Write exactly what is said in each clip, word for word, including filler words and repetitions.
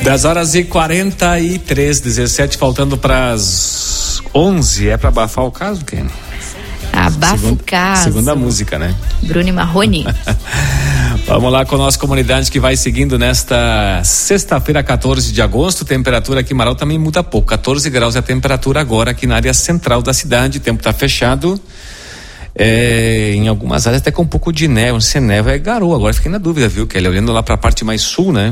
dez horas e quarenta e três, dezessete, faltando para as onze. É para abafar o caso, Kenny? Abafa Segundo, o caso. Segunda música, né? Bruno Marrone. Vamos lá com a nossa comunidade que vai seguindo nesta sexta-feira, quatorze de agosto. Temperatura aqui em Marau também muda pouco. quatorze graus é a temperatura agora aqui na área central da cidade. O tempo está fechado. É, em algumas áreas até com um pouco de neve. Se é neve, é garoa. Agora fiquei na dúvida, viu, Kelly? Olhando lá para a parte mais sul, né?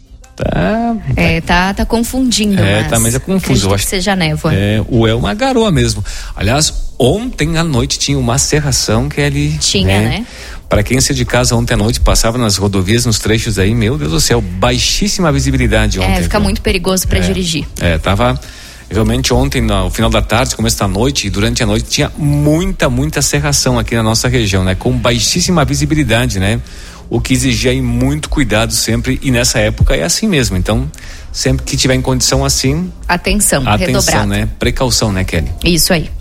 Tá. É, tá, tá confundindo. É, mas tá, mas é confuso. Eu acho que seja névoa. É, ou é uma garoa mesmo. Aliás, ontem à noite tinha uma cerração que ali. Tinha, né? né? Para quem saiu de casa ontem à noite, passava nas rodovias, nos trechos aí, meu Deus do céu, baixíssima visibilidade ontem. É, fica viu? muito perigoso para é, dirigir. É, tava realmente ontem, no final da tarde, começo da noite, e durante a noite tinha muita, muita cerração aqui na nossa região, né? Com baixíssima visibilidade, né? O que exigia aí muito cuidado sempre, e nessa época é assim mesmo. Então, sempre que tiver em condição assim, atenção, atenção, redobrada. né? Precaução, né, Kelly? Isso aí.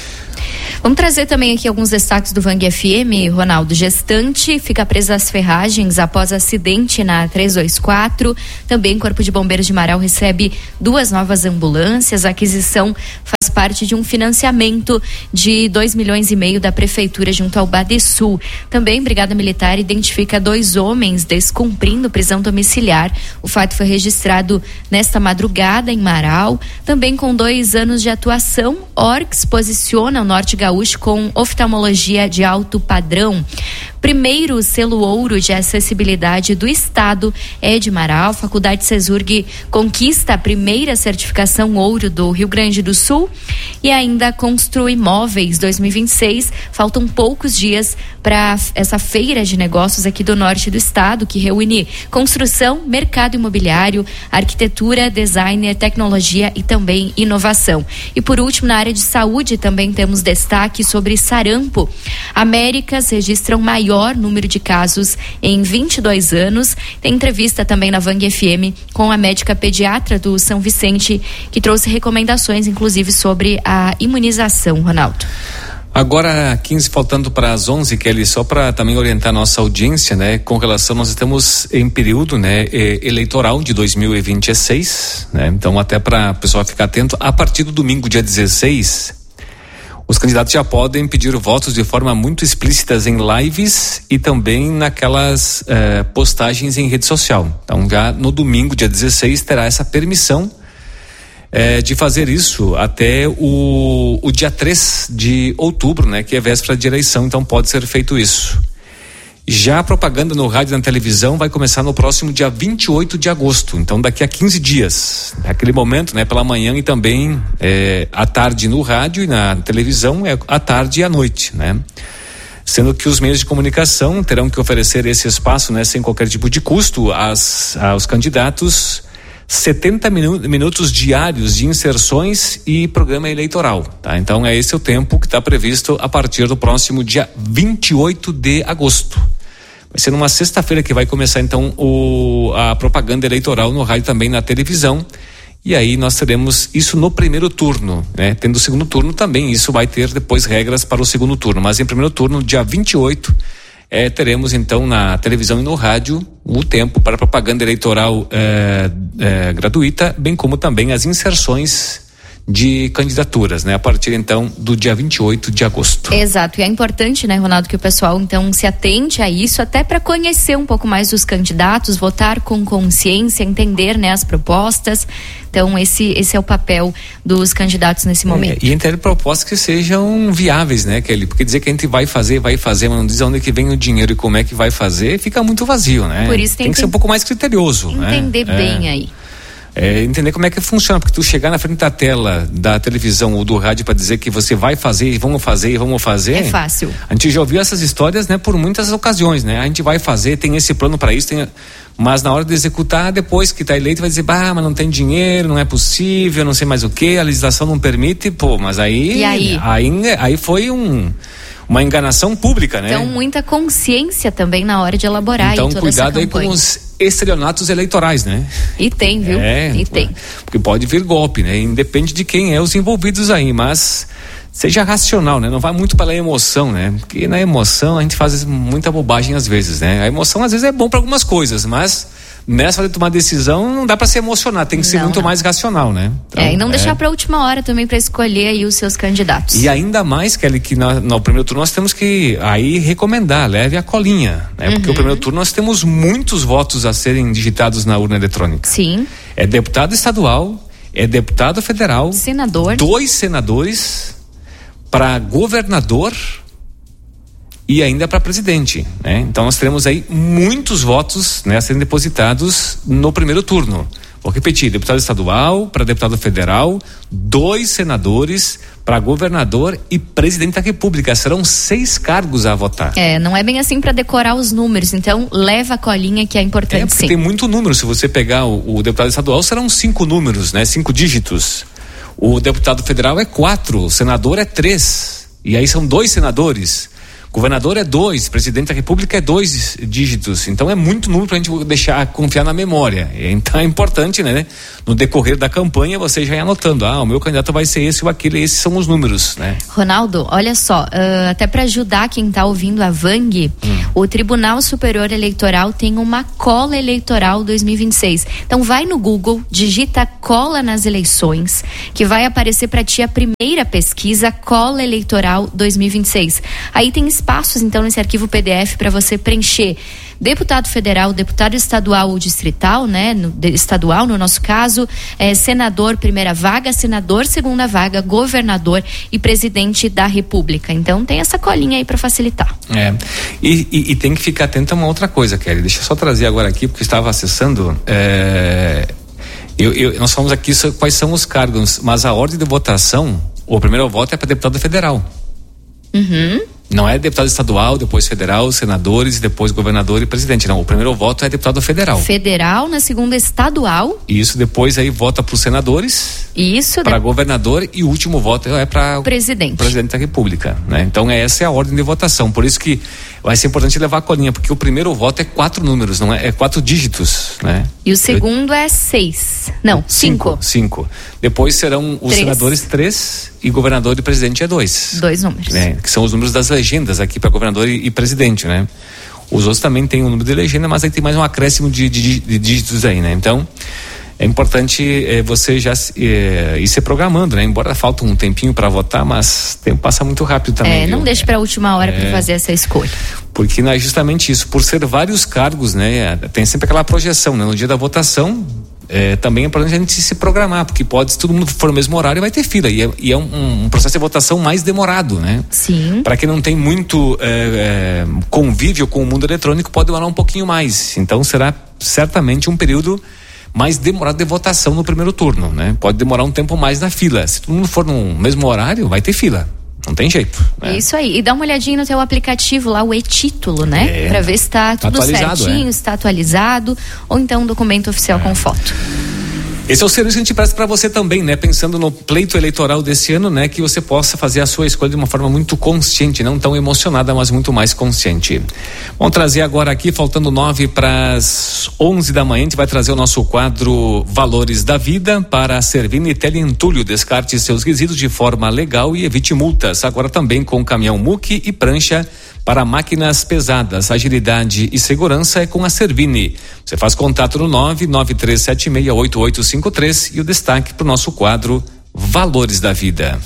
Vamos trazer também aqui alguns destaques do Vang F M, Ronaldo. Gestante fica presa às ferragens após acidente na trezentos e vinte e quatro. Também Corpo de Bombeiros de Marau recebe duas novas ambulâncias. A aquisição faz parte de um financiamento de dois milhões e meio da Prefeitura junto ao Badesul. Também Brigada Militar identifica dois homens descumprindo prisão domiciliar. O fato foi registrado nesta madrugada em Marau. Também com dois anos de atuação, Orcs posiciona o Norte Gaúcho com oftalmologia de alto padrão. Primeiro selo ouro de acessibilidade do estado é de Marau. Faculdade Cesurg conquista a primeira certificação ouro do Rio Grande do Sul. E ainda Constru Imóveis dois mil e vinte e seis. Faltam poucos dias para essa feira de negócios aqui do norte do estado, que reúne construção, mercado imobiliário, arquitetura, design, tecnologia e também inovação. E por último, na área de saúde também temos destaque sobre sarampo. Américas registram maior número de casos em vinte e dois anos. Tem entrevista também na Vang F M com a médica pediatra do São Vicente, que trouxe recomendações, inclusive, sobre a imunização, Ronaldo. Agora, quinze faltando para as onze, Kelly, só para também orientar a nossa audiência, né? Com relação, nós estamos em período, né, eleitoral de dois mil e vinte e seis, né? Então, até para o pessoal ficar atento, a partir do domingo, dia dezesseis, os candidatos já podem pedir votos de forma muito explícitas em lives e também naquelas eh, postagens em rede social. Então, já no domingo, dia dezesseis, terá essa permissão eh, de fazer isso até o, o dia três de outubro, né? Que é véspera de eleição, então pode ser feito isso. Já a propaganda no rádio e na televisão vai começar no próximo dia vinte e oito de agosto, então daqui a quinze dias. Naquele momento, né, pela manhã e também é, à tarde no rádio e na televisão, é à tarde e à noite, né? Sendo que os meios de comunicação terão que oferecer esse espaço, né, sem qualquer tipo de custo às, aos candidatos, setenta minu- minutos diários de inserções e programa eleitoral, tá? Então é esse o tempo que está previsto a partir do próximo dia vinte e oito de agosto. Vai ser numa sexta-feira que vai começar então o, a propaganda eleitoral no rádio, também na televisão, e aí nós teremos isso no primeiro turno, né? Tendo o segundo turno também, isso vai ter depois regras para o segundo turno, mas em primeiro turno, dia vinte e oito, é, teremos então na televisão e no rádio o tempo para propaganda eleitoral é, é, gratuita, bem como também as inserções de candidaturas, né? A partir então do dia vinte e oito de agosto. Exato, e é importante, né, Ronaldo, que o pessoal então se atente a isso, até para conhecer um pouco mais dos candidatos, votar com consciência, entender, né, as propostas. Então esse esse é o papel dos candidatos nesse momento. É, e entender propostas que sejam viáveis, né, Kelly? Porque dizer que a gente vai fazer, vai fazer, mas não diz onde que vem o dinheiro e como é que vai fazer, fica muito vazio, né? Por isso tem, tem que ser um pouco mais criterioso, entender, né? bem é. aí. É, entender como é que funciona, porque tu chegar na frente da tela da televisão ou do rádio para dizer que você vai fazer e vamos fazer e vamos fazer. É fácil. A gente já ouviu essas histórias, né, por muitas ocasiões, né? A gente vai fazer, tem esse plano para isso, tem, mas na hora de executar, depois que tá eleito, vai dizer, bah, mas não tem dinheiro, não é possível, não sei mais o que, a legislação não permite, pô, mas aí. E aí? Aí, aí foi um. Uma enganação pública, né? Então, muita consciência também na hora de elaborar então, aí toda cuidado essa aí com os estelionatos eleitorais, né? E tem, viu? É, e tem. Porque pode vir golpe, né? Independe de quem é os envolvidos aí, mas seja racional, né? Não vai muito pela emoção, né? Porque na emoção a gente faz muita bobagem às vezes, né? A emoção às vezes é bom para algumas coisas, mas nessa hora de tomar decisão não dá para se emocionar, tem que ser não, muito não. mais racional, né? Então, é, e não é... deixar para a última hora também para escolher aí os seus candidatos. E ainda mais, Kelly, que na, no primeiro turno nós temos que aí recomendar, leve a colinha, né? Porque uhum. o primeiro turno nós temos muitos votos a serem digitados na urna eletrônica. Sim. É deputado estadual, é deputado federal, senador, dois senadores, para governador e ainda para presidente, né? Então nós teremos aí muitos votos, né, a serem depositados no primeiro turno. Vou repetir, deputado estadual para deputado federal, dois senadores para governador e presidente da República. Serão seis cargos a votar. É, não é bem assim para decorar os números, então leva a colinha que é importante, é, porque sim. Tem muito número, se você pegar o, o deputado estadual serão cinco números, né? Cinco dígitos. O deputado federal é quatro, o senador é três, e aí são dois senadores. Governador é dois, presidente da República é dois dígitos, então é muito número pra gente deixar, confiar na memória. Então é importante, né? No decorrer da campanha você já ir anotando, ah, o meu candidato vai ser esse ou aquele, esses são os números, né? Ronaldo, olha só, uh, até para ajudar quem tá ouvindo a Vang, hum. o Tribunal Superior Eleitoral tem uma cola eleitoral dois mil e vinte e seis. Então vai no Google, digita cola nas eleições, que vai aparecer para ti a primeira pesquisa cola eleitoral dois mil e vinte e seis. Aí tem espaços então nesse arquivo P D F para você preencher deputado federal, deputado estadual ou distrital, né? No, de, estadual no nosso caso, é, senador primeira vaga, senador segunda vaga, governador e presidente da República. Então tem essa colinha aí para facilitar. É, e, e, e tem que ficar atento a uma outra coisa, Kelly. Deixa eu só trazer agora aqui, porque eu estava acessando. É, eu, eu, nós falamos aqui sobre quais são os cargos, mas a ordem de votação, o primeiro voto é para deputado federal. Uhum. Não é deputado estadual, depois federal, senadores, depois governador e presidente. Não, o primeiro voto é deputado federal. Federal, na segunda estadual. Isso, depois aí vota para os senadores. Isso. Para de... governador e o último voto é para presidente. presidente da República, né? Então essa é a ordem de votação. Por isso que vai ser importante levar a colinha, porque o primeiro voto é quatro números, não é? É quatro dígitos, né? E o segundo Eu... é seis. Não, cinco. Cinco. Cinco. Depois serão os três. Senadores três e governador e presidente é dois. Dois números. Né? Que são os números das legendas aqui para governador e, e presidente, né? Os outros também têm o um número de legenda, mas aí tem mais um acréscimo de, de, de dígitos aí, né? Então é importante é, você já é, ir se programando, né? Embora falta um tempinho para votar, mas o tempo passa muito rápido também. É, não viu? deixe para a última hora é, para fazer essa escolha. Porque não é justamente isso, por ser vários cargos, né? Tem sempre aquela projeção, né? No dia da votação, é, também é importante a gente se programar, porque pode, se todo mundo for no mesmo horário, vai ter fila, e é, e é um, um processo de votação mais demorado, né? Sim. Para quem não tem muito é, é, convívio com o mundo eletrônico, pode demorar um pouquinho mais. Então será certamente um período mais demorado de votação no primeiro turno, né? Pode demorar um tempo mais na fila. Se todo mundo for no mesmo horário, vai ter fila. Não tem jeito. Né? Isso aí. E dá uma olhadinha no teu aplicativo lá, o e-título, né? É, para ver se está tudo certinho, é. se está atualizado, ou então um documento oficial é. com foto. Esse é o serviço que a gente presta para você também, né? Pensando no pleito eleitoral desse ano, né? Que você possa fazer a sua escolha de uma forma muito consciente, não tão emocionada, mas muito mais consciente. Vamos trazer agora aqui, faltando nove para as onze da manhã, a gente vai trazer o nosso quadro Valores da Vida para a Servini Teleentulho. Descarte seus resíduos de forma legal e evite multas. Agora também com caminhão muque e prancha para máquinas pesadas. Agilidade e segurança é com a Servini. Você faz contato no nove nove três sete seis oito oito cinco três e o destaque para o nosso quadro Valores da Vida.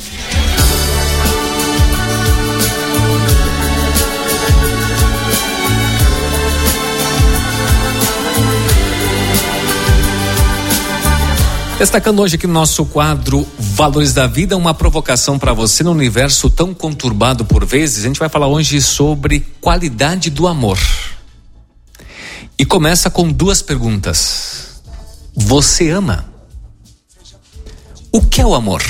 Destacando hoje aqui no nosso quadro Valores da Vida, uma provocação para você no universo tão conturbado por vezes. A gente vai falar hoje sobre qualidade do amor. E começa com duas perguntas. Você ama? O que é o amor?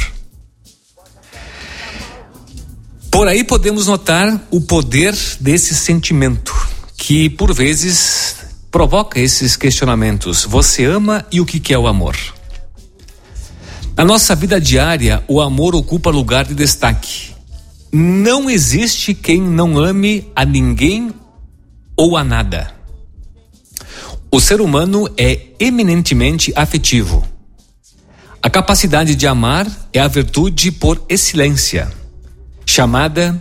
Por aí podemos notar o poder desse sentimento, que por vezes provoca esses questionamentos. Você ama e o que é o amor? Na nossa vida diária, o amor ocupa lugar de destaque. Não existe quem não ame a ninguém ou a nada. O ser humano é eminentemente afetivo. A capacidade de amar é a virtude por excelência, chamada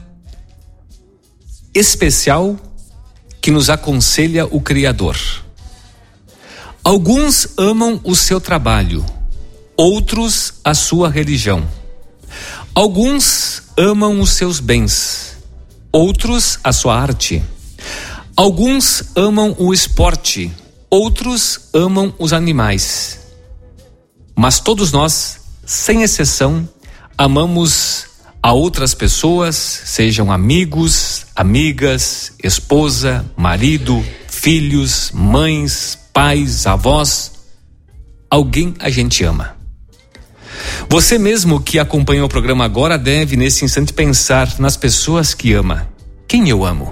especial, que nos aconselha o Criador. Alguns amam o seu trabalho, outros a sua religião. Alguns amam os seus bens, outros a sua arte. Alguns amam o esporte, outros amam os animais. Mas todos nós, sem exceção, amamos a outras pessoas, sejam amigos, amigas, esposa, marido, filhos, mães, pais, avós. Alguém a gente ama. Você mesmo que acompanha o programa agora deve nesse instante pensar nas pessoas que ama. Quem eu amo?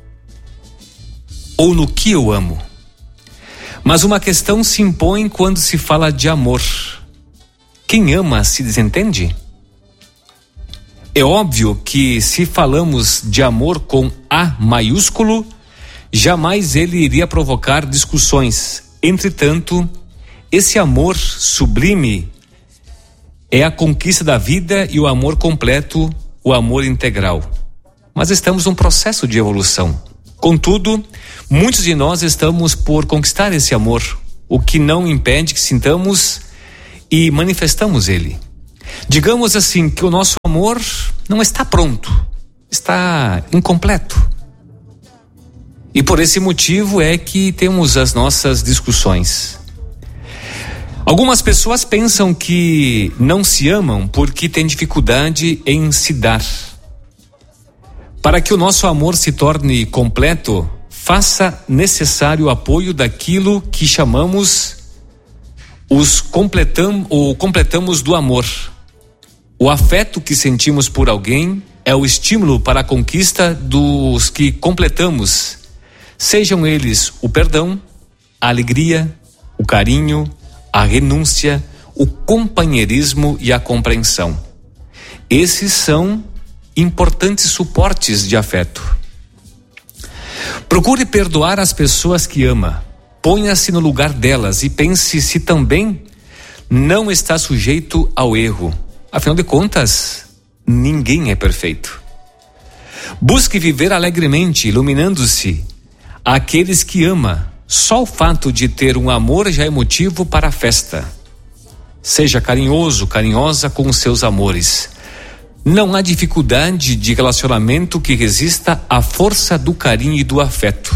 Ou no que eu amo? Mas uma questão se impõe quando se fala de amor. Quem ama se desentende? É óbvio que se falamos de amor com A maiúsculo, jamais ele iria provocar discussões. Entretanto, esse amor sublime é a conquista da vida e o amor completo, o amor integral. Mas estamos num processo de evolução. Contudo, muitos de nós estamos por conquistar esse amor, o que não impede que sintamos e manifestamos ele. Digamos assim que o nosso amor não está pronto, está incompleto. E por esse motivo é que temos as nossas discussões. Algumas pessoas pensam que não se amam porque têm dificuldade em se dar. Para que o nosso amor se torne completo, faça necessário o apoio daquilo que chamamos os completam, ou completamos do amor. O afeto que sentimos por alguém é o estímulo para a conquista dos que completamos, sejam eles o perdão, a alegria, o carinho, a renúncia, o companheirismo e a compreensão. Esses são importantes suportes de afeto. Procure perdoar as pessoas que ama. Ponha-se no lugar delas e pense se também não está sujeito ao erro. Afinal de contas, ninguém é perfeito. Busque viver alegremente, iluminando-se àqueles que ama. Só o fato de ter um amor já é motivo para a festa. Seja carinhoso, carinhosa com os seus amores. Não há dificuldade de relacionamento que resista à força do carinho e do afeto.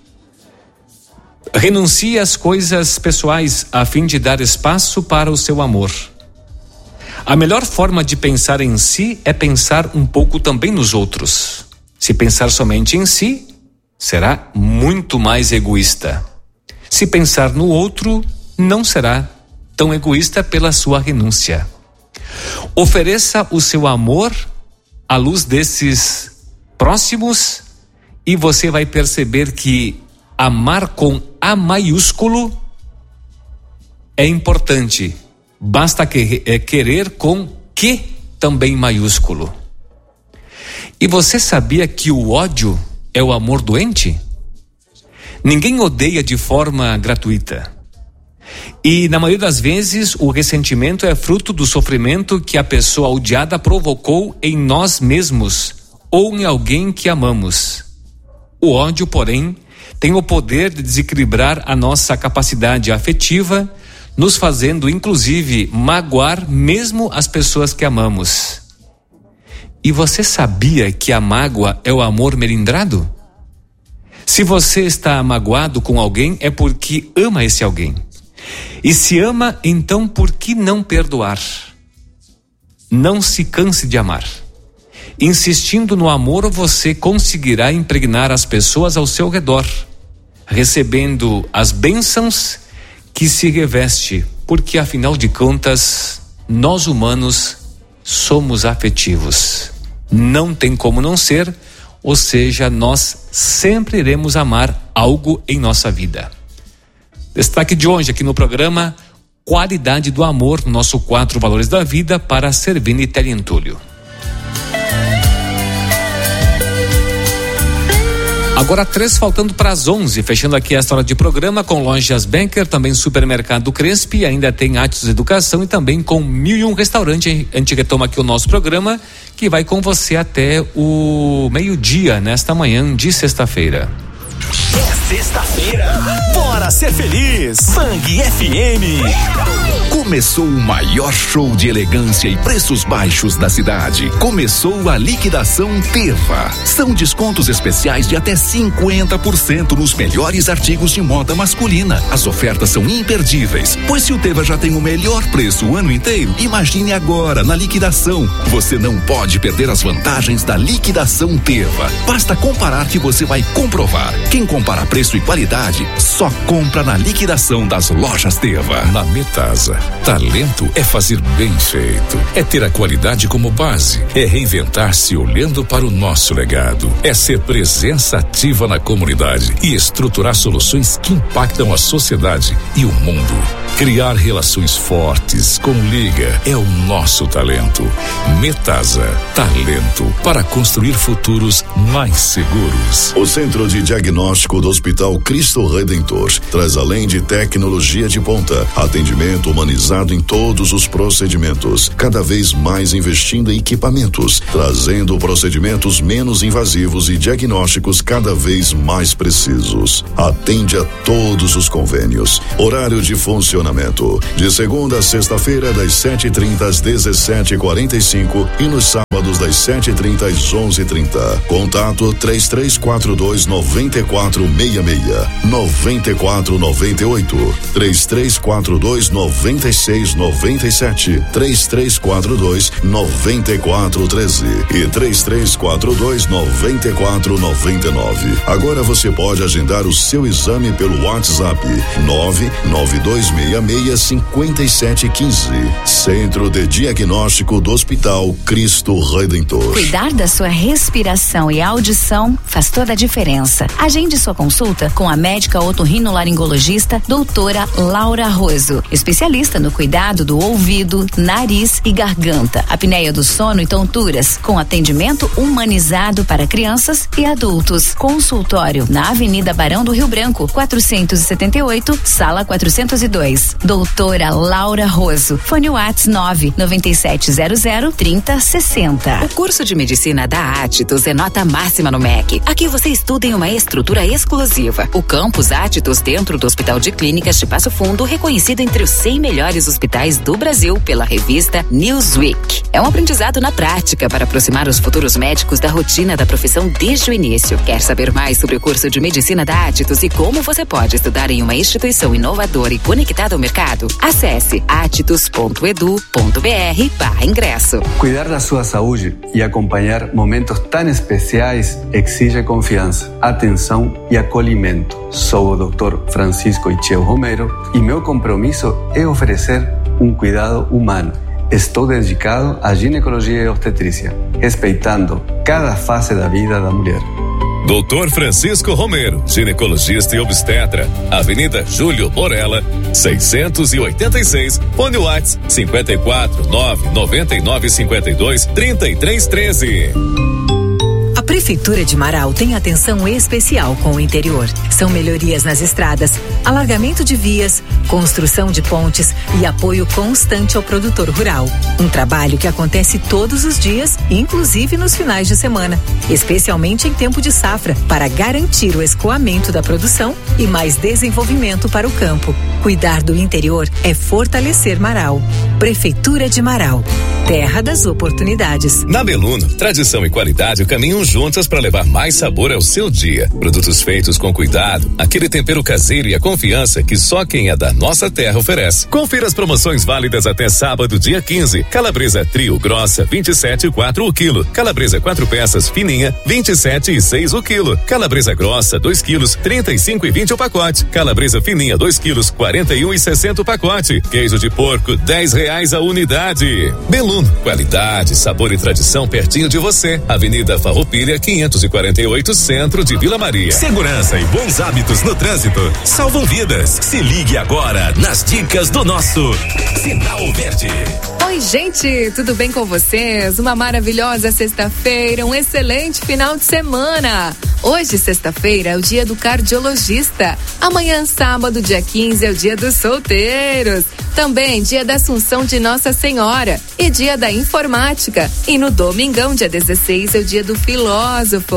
Renuncie às coisas pessoais a fim de dar espaço para o seu amor. A melhor forma de pensar em si é pensar um pouco também nos outros. Se pensar somente em si, será muito mais egoísta. Se pensar no outro, não será tão egoísta pela sua renúncia. Ofereça o seu amor à luz desses próximos e você vai perceber que amar com A maiúsculo é importante. Basta que, é, querer com Q também maiúsculo. E você sabia que o ódio é o amor doente? Ninguém odeia de forma gratuita. E na maioria das vezes o ressentimento é fruto do sofrimento que a pessoa odiada provocou em nós mesmos ou em alguém que amamos. O ódio, porém, tem o poder de desequilibrar a nossa capacidade afetiva, nos fazendo inclusive magoar mesmo as pessoas que amamos. E você sabia que a mágoa é o amor melindrado? Se você está magoado com alguém é porque ama esse alguém. E se ama, então por que não perdoar? Não se canse de amar. Insistindo no amor, você conseguirá impregnar as pessoas ao seu redor, recebendo as bênçãos que se reveste, porque afinal de contas, nós humanos somos afetivos. Não tem como não ser, ou seja, nós sempre iremos amar algo em nossa vida. Destaque de hoje aqui no programa, qualidade do amor, nosso quatro valores da vida para Servini Telientúlio. Agora três faltando para as onze, fechando aqui esta hora de programa com Lojas Becker, também Supermercado Crespi, ainda tem Atos Educação e também com Mil e Um Restaurante. A gente retoma aqui o nosso programa que vai com você até o meio-dia nesta manhã de sexta-feira. É sexta-feira, bora para ser feliz. Bang F M. Começou o maior show de elegância e preços baixos da cidade. Começou a liquidação Teva. São descontos especiais de até cinquenta por cento nos melhores artigos de moda masculina. As ofertas são imperdíveis, pois se o Teva já tem o melhor preço o ano inteiro, imagine agora na liquidação. Você não pode perder as vantagens da liquidação Teva. Basta comparar que você vai comprovar. Quem compara preço e qualidade só compra na liquidação das lojas Teva. Na Metasa, talento é fazer bem feito, é ter a qualidade como base, é reinventar-se olhando para o nosso legado, é ser presença ativa na comunidade e estruturar soluções que impactam a sociedade e o mundo. Criar relações fortes com Liga é o nosso talento. Metasa, talento para construir futuros mais seguros. O Centro de Diagnóstico do Hospital Cristo Redentor traz, além de tecnologia de ponta, atendimento humanizado em todos os procedimentos, cada vez mais investindo em equipamentos, trazendo procedimentos menos invasivos e diagnósticos cada vez mais precisos. Atende a todos os convênios. Horário de funcionamento de segunda a sexta-feira das sete e trinta às dezessete e quarenta e cinco e nos sábados das sete e trinta às onze e trinta. Contato três três quatro dois nove quatro seis seis, nove quatro nove oito, três três quatro dois nove seis nove sete, três três quatro dois nove quatro um três e três três quatro dois nove quatro nove nove. Agora você pode agendar o seu exame pelo WhatsApp nove nove dois seis seis cinco sete um cinco. Centro de Diagnóstico do Hospital Cristo Redentor. Cuidar da sua respiração e audição faz toda a diferença. Agende sua consulta com a médica otorrinolaringologista doutora Laura Roso, especialista no cuidado do ouvido, nariz e garganta, apneia do sono e tonturas, com atendimento humanizado para crianças e adultos. Consultório na Avenida Barão do Rio Branco, quatrocentos e setenta e oito, sala quatrocentos e dois. Doutora Laura Roso. Fone Whats nove nove sete zero zero trinta sessenta. O curso de medicina da Atitus é nota máxima no M E C. Aqui você estuda em uma estrutura exclusiva. O campus Atitus, dentro do Hospital de Clínicas de Passo Fundo, reconhecido entre os cem melhores hospitais do Brasil pela revista Newsweek. É um aprendizado na prática para aproximar os futuros médicos da rotina da profissão desde o início. Quer saber mais sobre o curso de medicina da Atitus e como você pode estudar em uma instituição inovadora e conectada ao mercado? Acesse atitus ponto edu ponto br barra ingresso. Cuidar da sua saúde e acompanhar momentos tão especiais exige confiança, atenção e acolhimento. Sou o doutor Francisco Icheu Romero e meu compromisso é oferecer um cuidado humano. Estou dedicado à ginecologia e obstetrícia, respeitando cada fase da vida da mulher. doutor Francisco Romero, ginecologista e obstetra, Avenida Júlio Borella, seiscentos e oitenta e seis, fone Whats cinco quatro nove nove nove cinco dois três três um três. A Prefeitura de Marau tem atenção especial com o interior. São melhorias nas estradas, alargamento de vias, construção de pontes e apoio constante ao produtor rural. Um trabalho que acontece todos os dias, inclusive nos finais de semana, especialmente em tempo de safra, para garantir o escoamento da produção e mais desenvolvimento para o campo. Cuidar do interior é fortalecer Marau. Prefeitura de Marau, terra das oportunidades. Na Beluno, tradição e qualidade caminham juntas para levar mais sabor ao seu dia. Produtos feitos com cuidado, aquele tempero caseiro e a confiança que só quem é da nossa terra oferece. Confira as promoções válidas até sábado, dia quinze. Calabresa trio grossa, vinte e sete e quatro o quilo. Calabresa quatro peças fininha, vinte e sete e seis o quilo. Calabresa grossa, dois quilos, trinta e cinco e vinte o pacote. Calabresa fininha, dois quilos, quarenta e um e sessenta o pacote. Queijo de porco, dez reais a unidade. Beluno, qualidade, sabor e tradição pertinho de você. Avenida Farroupilha, quinhentos e quarenta e oito, centro de Vila Maria. Segurança e bons hábitos no trânsito salvam vidas. Se ligue agora nas dicas do nosso Sinal Verde. Oi, gente, tudo bem com vocês? Uma maravilhosa sexta-feira, um excelente final de semana. Hoje, sexta-feira, é o dia do cardiologista. Amanhã, sábado, dia quinze, é o dia dos solteiros. Também dia da Assunção de Nossa Senhora e dia da informática. E no domingão, dia dezesseis, é o dia do filósofo.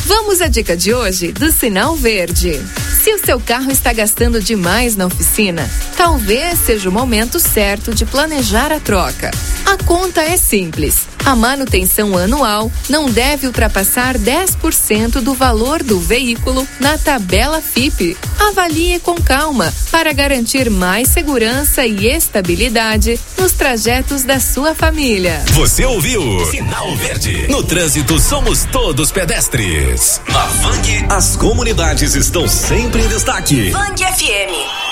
Vamos à dica de hoje do Sinal Verde. Se o seu carro está gastando demais na oficina, talvez seja o momento certo de planejar a troca. A conta é simples. A manutenção anual não deve ultrapassar dez por cento do valor do veículo na tabela F I P. Avalie com calma para garantir mais segurança e estabilidade nos trajetos da sua família. Você ouviu? Sinal Verde. No trânsito somos todos pedestres. Na Vang, as comunidades estão sempre em destaque. Vang F M.